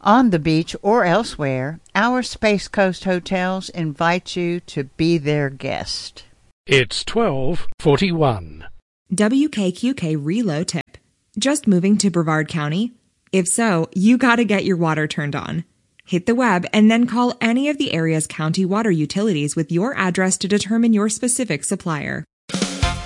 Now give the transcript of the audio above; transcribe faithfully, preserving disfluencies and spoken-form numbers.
On the beach or elsewhere, our Space Coast hotels invite you to be their guest. It's twelve forty-one. W K Q K reload tip. Just moving to Brevard County? If so, you gotta get your water turned on. Hit the web and then call any of the area's county water utilities with your address to determine your specific supplier.